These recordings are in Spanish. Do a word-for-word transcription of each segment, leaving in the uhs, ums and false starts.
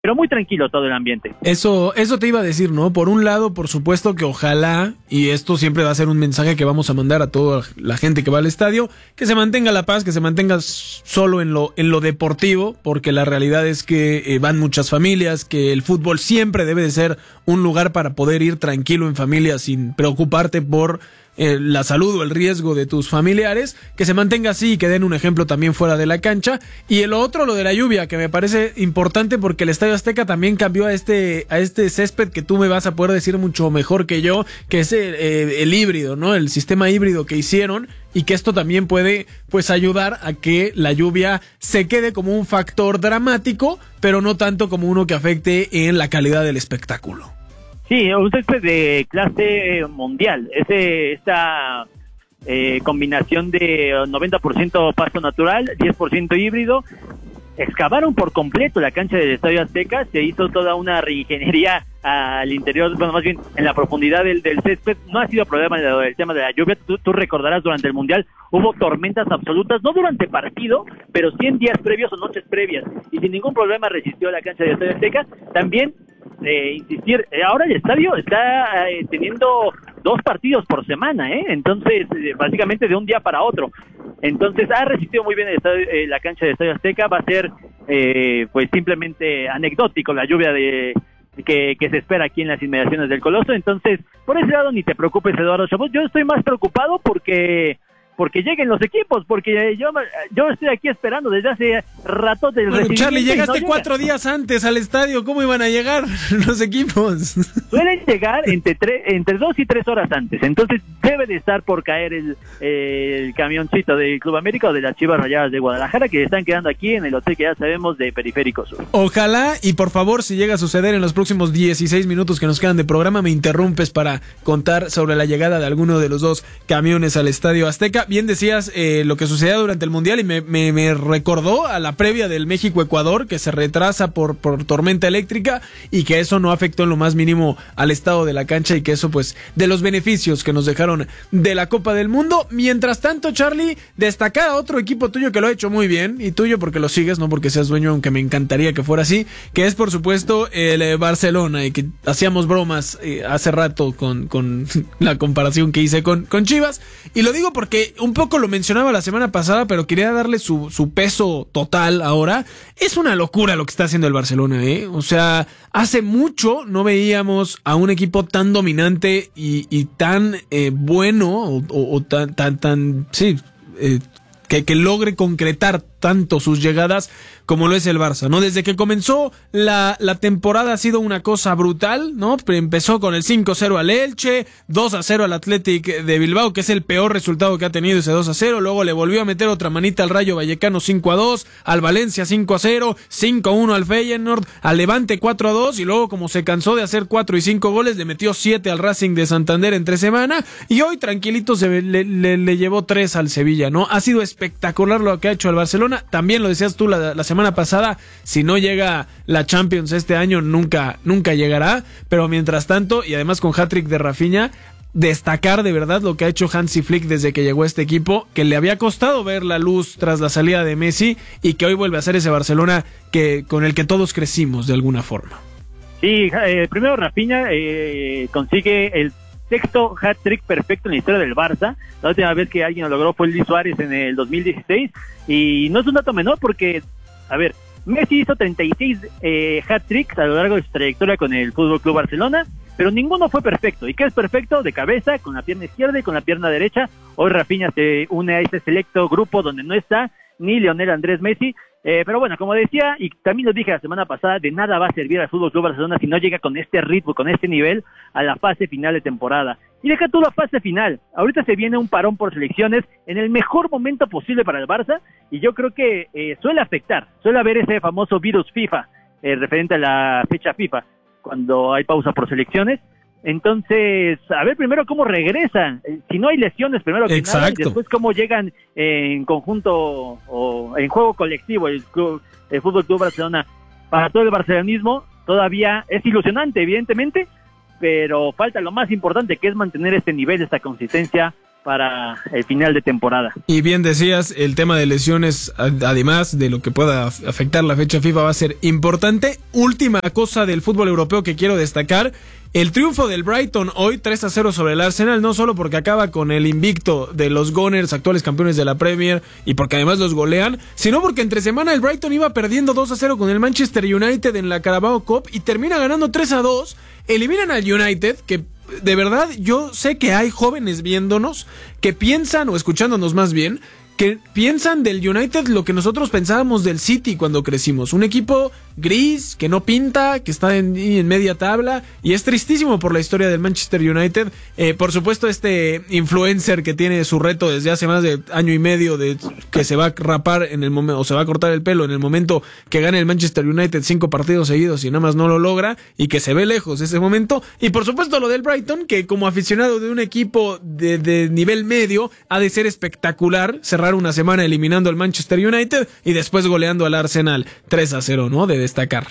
pero muy tranquilo todo el ambiente. Eso, eso te iba a decir, ¿no? Por un lado, por supuesto que ojalá, y esto siempre va a ser un mensaje que vamos a mandar a toda la gente que va al estadio, que se mantenga la paz, que se mantenga solo en lo, en lo deportivo, porque la realidad es que eh, van muchas familias, que el fútbol siempre debe de ser un lugar para poder ir tranquilo en familia sin preocuparte por Eh, la salud o el riesgo de tus familiares, que se mantenga así y que den un ejemplo también fuera de la cancha. Y el otro, lo de la lluvia, que me parece importante porque el Estadio Azteca también cambió a este a este césped que tú me vas a poder decir mucho mejor que yo, que es el, eh, el híbrido, ¿no? El sistema híbrido que hicieron, y que esto también puede pues ayudar a que la lluvia se quede como un factor dramático, pero no tanto como uno que afecte en la calidad del espectáculo. Sí, un césped de clase mundial. Ese, esta eh, combinación de noventa por ciento pasto natural, diez por ciento híbrido. Excavaron por completo la cancha del Estadio Azteca, se hizo toda una reingeniería al interior, bueno, más bien en la profundidad del, del césped. No ha sido problema el, el tema de la lluvia. Tú, tú recordarás, durante el Mundial hubo tormentas absolutas, no durante partido, pero sí en días previos o noches previas, y sin ningún problema resistió la cancha del Estadio Azteca. También eh, insistir, eh, ahora el estadio está eh, teniendo dos partidos por semana, ¿eh? Entonces, eh, básicamente de un día para otro. Entonces ha resistido muy bien el estadio, eh, la cancha del Estadio Azteca. Va a ser eh, pues simplemente anecdótico la lluvia de que, que se espera aquí en las inmediaciones del Coloso. Entonces, por ese lado ni te preocupes, Eduardo Chabot. Yo estoy más preocupado porque porque lleguen los equipos, porque yo yo estoy aquí esperando desde hace rato del bueno, Charlie, llegaste no cuatro llega. días antes al estadio, ¿cómo iban a llegar los equipos? Suelen llegar entre tres, entre dos y tres horas antes, entonces debe de estar por caer el, eh, el camioncito del Club América o de las Chivas Rayadas de Guadalajara, que están quedando aquí en el hotel que ya sabemos de Periférico Sur. Ojalá, y por favor, si llega a suceder en los próximos dieciséis minutos que nos quedan de programa, me interrumpes para contar sobre la llegada de alguno de los dos camiones al Estadio Azteca. Bien decías eh, lo que sucedía durante el Mundial y me, me, me recordó a la previa del México-Ecuador, que se retrasa por, por tormenta eléctrica, y que eso no afectó en lo más mínimo al estado de la cancha, y que eso pues de los beneficios que nos dejaron de la Copa del Mundo. Mientras tanto, Charlie, destacar a otro equipo tuyo que lo ha hecho muy bien, y tuyo porque lo sigues, no porque seas dueño, aunque me encantaría que fuera así, que es por supuesto el eh, Barcelona, y que hacíamos bromas eh, hace rato con, con la comparación que hice con, con Chivas, y lo digo porque un poco lo mencionaba la semana pasada, pero quería darle su, su peso total ahora. Es una locura lo que está haciendo el Barcelona, ¿eh? O sea, hace mucho no veíamos a un equipo tan dominante y, y tan eh, bueno, o, o, o tan, tan, tan, sí, eh, que, que logre concretar tanto sus llegadas como lo es el Barça, ¿no? Desde que comenzó la, la temporada ha sido una cosa brutal, ¿no? Empezó con el cinco cero al Elche, dos a cero al Athletic de Bilbao, que es el peor resultado que ha tenido ese dos a cero, luego le volvió a meter otra manita al Rayo Vallecano cinco a dos, al Valencia cinco a cero, cinco a uno al Feyenoord, al Levante cuatro a dos, y luego como se cansó de hacer cuatro y cinco goles, le metió siete al Racing de Santander entre semana, y hoy tranquilito se le, le, le llevó tres al Sevilla, ¿no? Ha sido espectacular lo que ha hecho el Barcelona. También lo decías tú la, la semana pasada, si no llega la Champions este año, nunca, nunca llegará, pero mientras tanto, y además con hat-trick de Rafinha, destacar de verdad lo que ha hecho Hansi Flick desde que llegó a este equipo, que le había costado ver la luz tras la salida de Messi, y que hoy vuelve a ser ese Barcelona que, con el que todos crecimos de alguna forma. Sí, eh, primero Rafinha eh, consigue el sexto hat-trick perfecto en la historia del Barça. La última vez que alguien lo logró fue Luis Suárez en el dos mil dieciséis, y no es un dato menor porque, a ver, Messi hizo treinta y seis eh, hat-tricks a lo largo de su trayectoria con el Fútbol Club Barcelona, pero ninguno fue perfecto. ¿Y qué es perfecto? De cabeza, con la pierna izquierda y con la pierna derecha. Hoy Rafinha se une a ese selecto grupo donde no está ni Lionel Andrés Messi. Eh, pero bueno, como decía, y también lo dije la semana pasada, de nada va a servir al Fútbol Club Barcelona si no llega con este ritmo, con este nivel, a la fase final de temporada. Y deja tú la fase final. Ahorita se viene un parón por selecciones en el mejor momento posible para el Barça, y yo creo que eh, suele afectar, suele haber ese famoso virus FIFA, eh, referente a la fecha FIFA, cuando hay pausa por selecciones. Entonces, a ver primero cómo regresan, si no hay lesiones primero que Exacto. nada, y después cómo llegan en conjunto o en juego colectivo el, club, el Fútbol Club Barcelona. Para todo el barcelonismo todavía es ilusionante, evidentemente, pero falta lo más importante, que es mantener este nivel, esta consistencia para el final de temporada. Y bien decías, el tema de lesiones, además de lo que pueda afectar la fecha FIFA, va a ser importante. Última cosa del fútbol europeo que quiero destacar: el triunfo del Brighton hoy tres a cero sobre el Arsenal, no solo porque acaba con el invicto de los Gunners, actuales campeones de la Premier, y porque además los golean, sino porque entre semana el Brighton iba perdiendo dos a cero con el Manchester United en la Carabao Cup y termina ganando tres a dos, eliminan al United, que de verdad yo sé que hay jóvenes viéndonos que piensan, o escuchándonos más bien, que piensan del United lo que nosotros pensábamos del City cuando crecimos. Un equipo gris, que no pinta, que está en, en media tabla, y es tristísimo por la historia del Manchester United. Eh, por supuesto, este influencer que tiene su reto desde hace más de año y medio de que se va a rapar en el momento, o se va a cortar el pelo en el momento que gane el Manchester United cinco partidos seguidos y nada más no lo logra, y que se ve lejos ese momento. Y por supuesto lo del Brighton, que como aficionado de un equipo de, de nivel medio ha de ser espectacular cerrar una semana eliminando al Manchester United y después goleando al Arsenal tres a cero, ¿no? De destacar.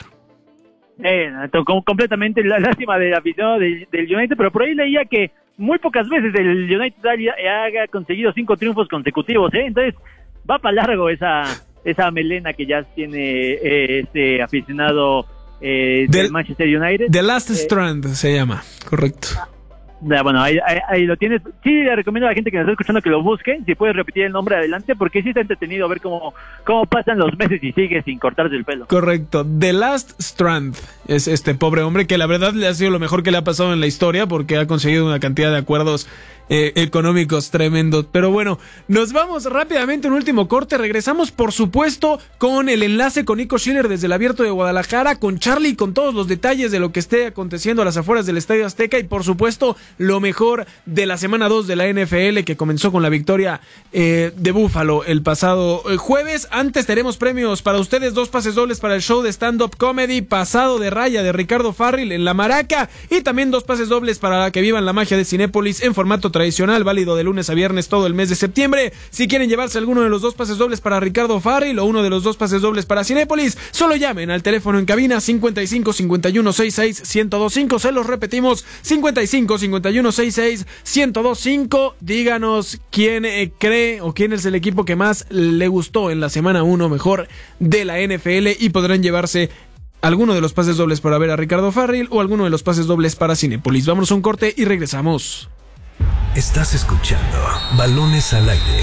Eh, como completamente la lástima del aficionado del, del United, pero por ahí leía que muy pocas veces el United haya conseguido cinco triunfos consecutivos, ¿eh? Entonces va para largo esa esa melena que ya tiene eh, este aficionado eh, del, del Manchester United. The Last eh, Strand se llama, correcto. Ya, bueno, ahí, ahí, ahí lo tienes. Sí, le recomiendo a la gente que nos está escuchando que lo busque. Si puedes repetir el nombre adelante, porque sí está entretenido ver cómo, cómo pasan los meses y sigue sin cortarse el pelo. Correcto. The Last Strand es este pobre hombre que la verdad le ha sido lo mejor que le ha pasado en la historia, porque ha conseguido una cantidad de acuerdos eh, económicos tremendos. Pero bueno, nos vamos rápidamente a un último corte. Regresamos, por supuesto, con el enlace con Nico Schiller desde el Abierto de Guadalajara, con Charlie, con todos los detalles de lo que esté aconteciendo a las afueras del Estadio Azteca, y por supuesto lo mejor de la semana dos de la N F L, que comenzó con la victoria eh, de Buffalo el pasado eh, jueves. Antes tenemos premios para ustedes: dos pases dobles para el show de stand-up comedy Pasado de Raya de Ricardo Farril en La Maraca, y también dos pases dobles para que vivan la magia de Cinépolis en formato tradicional, válido de lunes a viernes todo el mes de septiembre. Si quieren llevarse alguno de los dos pases dobles para Ricardo Farril o uno de los dos pases dobles para Cinépolis, solo llamen al teléfono en cabina cincuenta y cinco cincuenta y uno sesenta y seis ciento veinticinco. Se los repetimos: cincuenta y cinco cincuenta y uno sesenta y seis ciento veinticinco. Díganos quién eh, cree o quién es el equipo que más le gustó en la semana uno mejor de la N F L, y podrán llevarse alguno de los pases dobles para ver a Ricardo Farril o alguno de los pases dobles para Cinépolis. Vámonos a un corte y regresamos. Estás escuchando Balones al Aire.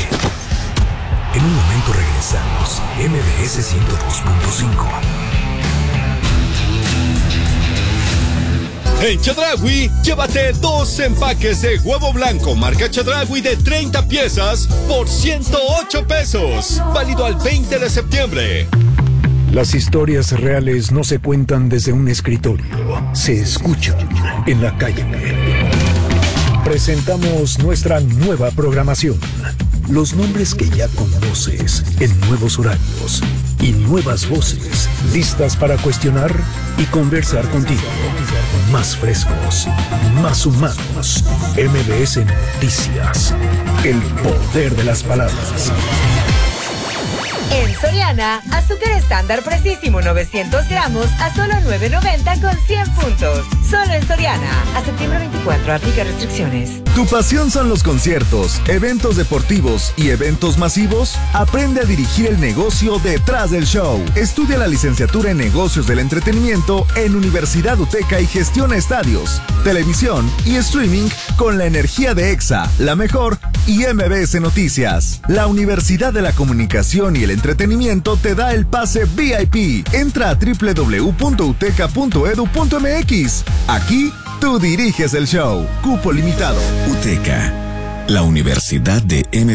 En un momento regresamos. M B S ciento dos punto cinco. En Chedraui, llévate dos empaques de huevo blanco marca Chedraui de treinta piezas por ciento ocho pesos. Válido al veinte de septiembre. Las historias reales no se cuentan desde un escritorio, se escuchan en la calle. Presentamos nuestra nueva programación. Los nombres que ya conoces en nuevos horarios y nuevas voces listas para cuestionar y conversar contigo. Más frescos, más humanos. M B S Noticias. El poder de las palabras. En Soriana, azúcar estándar precisísimo novecientos gramos a solo nueve noventa con cien puntos. Solo en Soriana. A septiembre veinticuatro, aplica restricciones. ¿Tu pasión son los conciertos, eventos deportivos y eventos masivos? Aprende a dirigir el negocio detrás del show. Estudia la licenciatura en negocios del entretenimiento en Universidad UTECA y gestiona estadios, televisión y streaming con la energía de EXA, La Mejor y M B S Noticias. La Universidad de la Comunicación y el Entretenimiento te da el pase V I P. Entra a doble u doble u doble u punto uteca punto edu punto m x. Aquí tú diriges el show. Cupo limitado. UTECA, la Universidad de M B S.